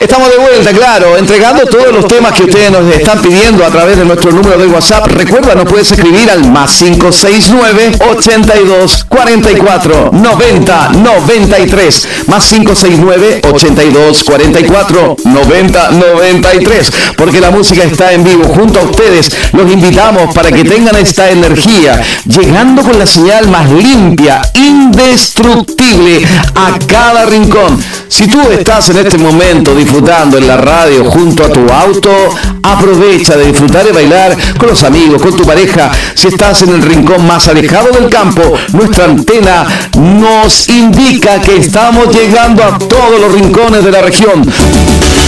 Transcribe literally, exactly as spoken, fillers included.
Estamos de vuelta, claro, entregando todos los temas que ustedes nos están pidiendo a través de nuestro número de WhatsApp. Recuerda, nos puedes escribir al más cinco seis nueve, ochenta y dos, cuarenta y cuatro, noventa, noventa y tres. Más cinco seis nueve, ochenta y dos, cuarenta y cuatro, noventa, noventa y tres. Porque la música está en vivo junto a ustedes. Los invitamos para que tengan esta energía, llegando con la señal más limpia, indestructible a cada rincón. Si tú estás en este momento disfrutando en la radio junto a tu auto, aprovecha de disfrutar y bailar con los amigos, con tu pareja. Si estás en el rincón más alejado del campo, nuestra antena nos indica que estamos llegando a todos los rincones de la región.